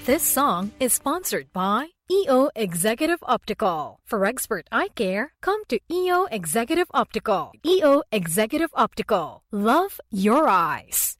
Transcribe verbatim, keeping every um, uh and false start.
This song is sponsored by E O Executive Optical. For expert eye care, come to E O Executive Optical. E O Executive Optical. Love your eyes.